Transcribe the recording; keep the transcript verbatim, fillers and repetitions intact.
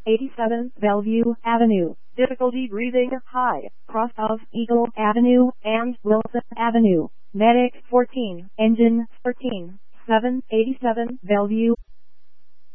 eighty-seven Bellevue Avenue. Difficulty breathing high, cross of Eagle Avenue and Wilson Avenue. Medic fourteen, engine thirteen, seven eighty-seven Bellevue.